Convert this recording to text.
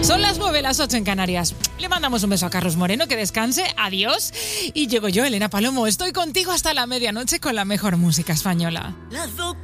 Son las 9, las 8 en Canarias. Le mandamos un beso a Carlos Moreno, que descanse, adiós. Y llego yo, Elena Palomo, estoy contigo hasta la medianoche con la mejor música española.